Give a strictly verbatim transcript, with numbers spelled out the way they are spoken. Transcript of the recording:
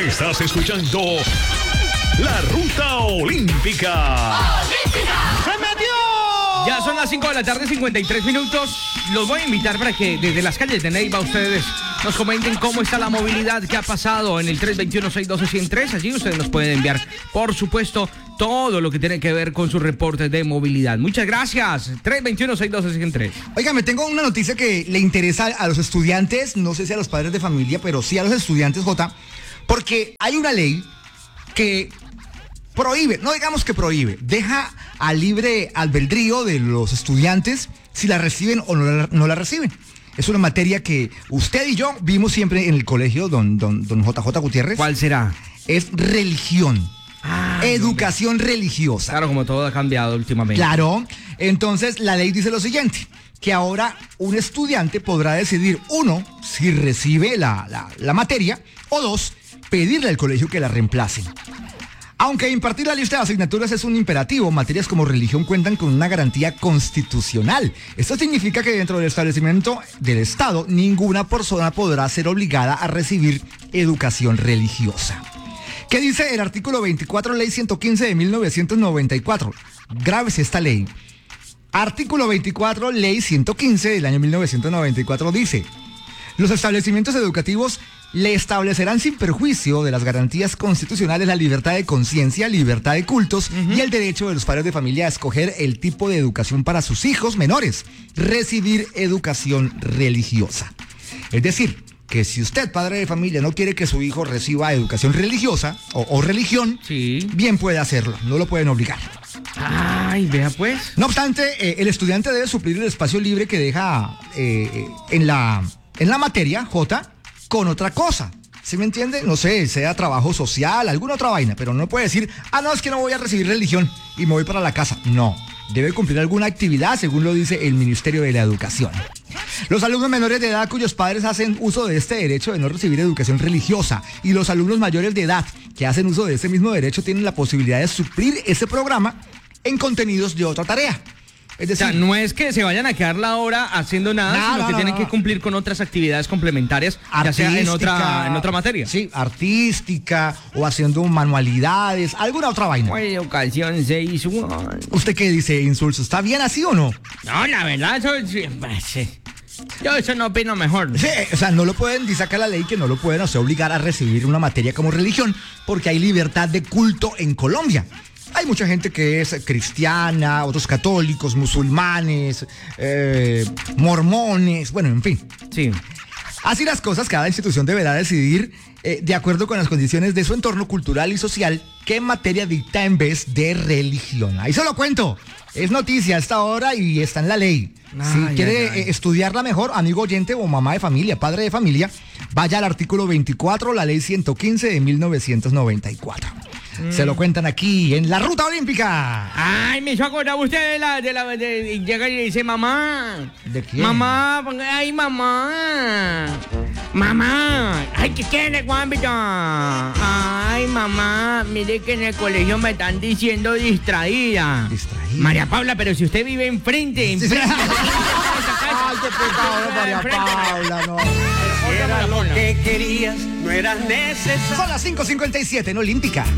Estás escuchando La Ruta Olímpica. ¡Se metió! Ya son las cinco de la tarde, cincuenta y tres minutos. Los voy a invitar para que desde las calles de Neiva ustedes nos comenten cómo está la movilidad que ha pasado en el tres dos uno, seis uno dos, uno cero tres. Allí ustedes nos pueden enviar, por supuesto, todo lo que tiene que ver con sus reportes de movilidad. Muchas gracias. tres dos uno, seis uno dos, uno cero tres. Oiga, me tengo una noticia que le interesa a los estudiantes, no sé si a los padres de familia, pero sí a los estudiantes, Jota, porque hay una ley que prohíbe, no digamos que prohíbe, deja a libre albedrío de los estudiantes si la reciben o no la, no la reciben. Es una materia que usted y yo vimos siempre en el colegio, don, don, don J J Gutiérrez. ¿Cuál será? Es religión. Ah, Educación hombre. religiosa. Claro, como todo ha cambiado últimamente. Claro. Entonces, la ley dice lo siguiente, que ahora un estudiante podrá decidir, uno, si recibe la, la, la materia, o dos, pedirle al colegio que la reemplace. Aunque impartir la lista de asignaturas es un imperativo, materias como religión cuentan con una garantía constitucional. Esto significa que dentro del establecimiento del Estado, ninguna persona podrá ser obligada a recibir educación religiosa. ¿Qué dice el artículo veinticuatro, ley ciento quince de mil novecientos noventa y cuatro? Grábese esta ley. Artículo veinticuatro, ley ciento quince del año mil novecientos noventa y cuatro dice: los establecimientos educativos le establecerán sin perjuicio de las garantías constitucionales la libertad de conciencia, libertad de cultos uh-huh. y el derecho de los padres de familia a escoger el tipo de educación para sus hijos menores, recibir educación religiosa. Es decir, que si usted, padre de familia, no quiere que su hijo reciba educación religiosa o, o religión, sí. bien puede hacerlo, no lo pueden obligar. Ay, vea pues. No obstante, eh, el estudiante debe suplir el espacio libre que deja eh, en, la, en la materia, J, con otra cosa. ¿Sí me entiende? No sé, sea trabajo social, alguna otra vaina, pero no puede decir, ah, no, es que no voy a recibir religión y me voy para la casa. No, debe cumplir alguna actividad, según lo dice el Ministerio de la Educación. Los alumnos menores de edad cuyos padres hacen uso de este derecho de no recibir educación religiosa y los alumnos mayores de edad que hacen uso de ese mismo derecho tienen la posibilidad de suplir ese programa en contenidos de otra tarea. Es decir, o sea, no es que se vayan a quedar la hora haciendo nada, no, sino no, que no, tienen no. que cumplir con otras actividades complementarias, ya sea en otra, en otra materia. Sí, artística o haciendo manualidades, alguna otra vaina. Pues educación seis uno. ¿Usted qué dice, Insulso? ¿Está bien así o no? No, la verdad, eso sí. Yo eso no opino mejor. Sí, o sea, no lo pueden, dice acá la ley que no lo pueden, o sea, obligar a recibir una materia como religión, porque hay libertad de culto en Colombia. Hay mucha gente que es cristiana, otros católicos, musulmanes, eh, mormones, bueno, en fin. Sí. Así las cosas, cada institución deberá decidir, eh, de acuerdo con las condiciones de su entorno cultural y social, qué materia dicta en vez de religión. Ahí se lo cuento. Es noticia a esta hora y está en la ley. Ay, si quiere ay, ay. estudiarla mejor, amigo oyente o mamá de familia, padre de familia, vaya al artículo veinticuatro, la ley ciento quince de mil novecientos noventa y cuatro. Mm. Se lo cuentan aquí en la Ruta Olímpica. Ay, me hizo acordar usted de la, de la, de, de, llega y dice, mamá. ¿De quién? Mamá, ay, mamá. Mamá, ay, ¿qué quiere, Juanpito? Ay, mamá, mire que en el colegio me están diciendo distraída. Distraída. María Paula, pero si usted vive enfrente, enfrente. Ay, qué pecado, María Paula, no. Era lo que querías, no era necesario. Son las cinco cincuenta y siete en Olímpica.